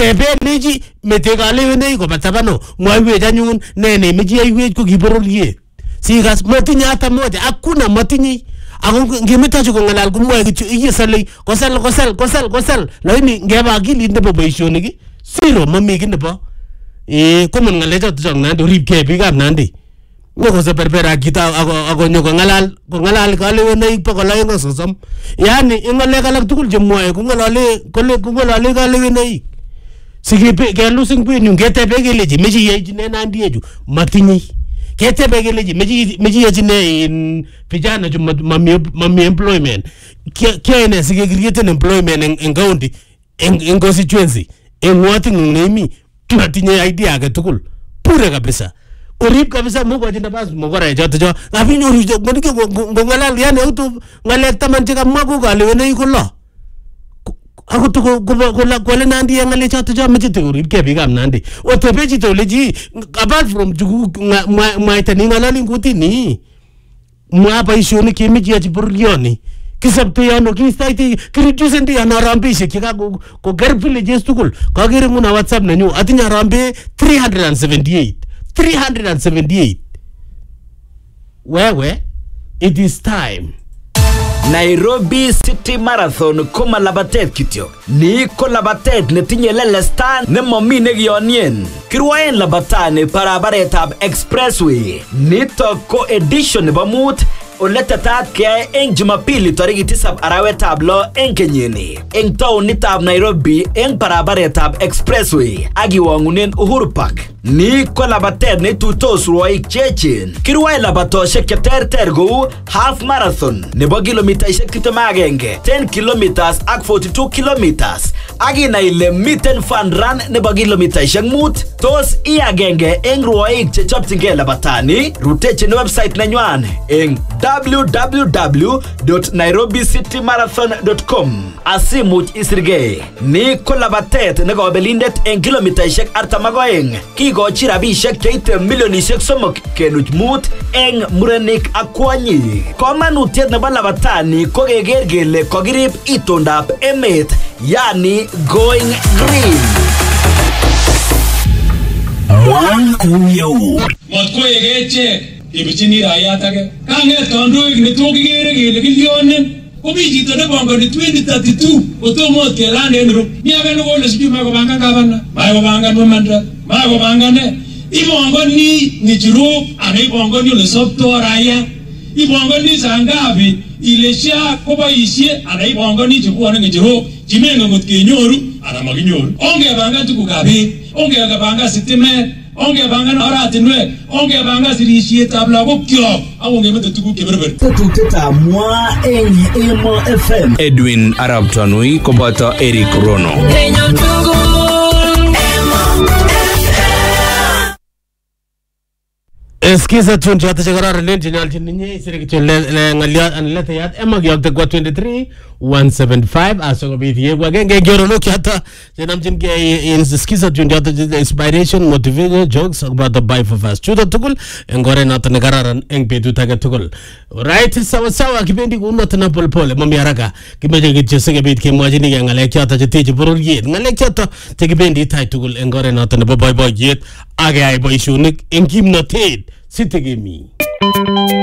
tebe leji metegale wene ko batabano mwaiwe anyun nene meji aiwe ko giboroliet sigas matinye hata moja hakuna matinye ako ngimetaje ko ngalal kumwa kitu iyesale kosal lakini ngeba akili ndebo boisionik zero mami kinebo common ngalecho tjong nando ripke bikab Nandi ngoko se berbera kita ako nyoko ngalal kale wene pokolae ngososom yani ingale kalak tugul jemwae kungalale kale wene sigipe kelusing pin ngetebe keleji meji yejine Nandi eju matinye ketebe keleji meji yejine in vijana ju mami employment kiene sige create employment in county in constituency en wati ngemi matinye idea ke tugul pure kabisa urip kabisa Mungu ajenda bas mogora joto jo ngabinyo rujo ngonike ngongalal yani auto ngalek taman chika magu kale wene ikulo ako to ko Nandi ngale joto jo mechite urip ke bikab Nandi otebeji to leji apart from jugu maitani ngalali ngutini mwa baishoni kemeji ya burgioni kisabte yano kistaiti krijusen di anarambe shekika ko gar villages tukul kagere nguna WhatsApp nanyu atinya rambe 378 wewe it is time. Nairobi City Marathon koma labatet kityo ni ko labatet netinye lelestan nemomi nekionien kirwaen labatani barabaretab expressway nito ko edition nebo mut oletetat kyae eng Jumapili tariki 7 arawetab 6 eng kenyini eng taonitab Nairobi eng barabaretab expressway akiwangunen Uhuru Park. Ni ko labatet netuitos rwoik chechen kirwae labatoshek cheterter kou half marathon nebo kilomitaishek 21, 10 kilometers ak 42 kilometers akinai ile miten fun run nebo kilomitaishek 5 tos iagenge eng rwoik chechopchingei labatani rutechi website nenywan eng www.nairobicitymarathon.com asimuch isirgei. Ni ko labatet nekobelindet eng kilomitaishek 42 kikochi rabishek cheite milionishek 3.5 eng murenik ak kwonyik. Komanutiet nebo labatani ko keker kele kokirib itondab emet yani going green. Matkoyekeche ibichini raiyat age kanget kandoik netokigere kele kilyonen komi chito nebongoni 2032 kotomo kelan en ru ni age nekole siju makobangan gavana makobangan mamanda makobangane ibongoni ng'echirok ana ibongoni ole sopto raia ibongoni sangapi ile sha koboisie ana ibongoni chebwone ng'echirok chimengo ngot kenyoru ana makinyoru ongebangan tugukab beek ongebangan sitimet ongebangan oratinwek ongebangan sirisietab lagokyok akongemete tuguk cheberber Tetutietab mwa eng Emo FM. Edwin Arab Tanui koboto Eric Rono. Eskiza tun chata chagara lenji nyalchi ninye isiri kichele ngaliat anilete yat ema giyokte kwa 23-175 aso bithi ye kwa genge gyoro no kiata jenamchin ke eskiza tun chata inspiration motivation jokes about the life of us chuta tukul engore nata negararan eng petu tage tukul right sawa kipendi kunota na polpole mami haraka kimeje kitchesege bit kemwajini ke ngalek chata cheteche bororiet ngalek chata tekipendi tai tukul engore nata nebo boyboyet age ay boishonik eng kimnotet sitegemi.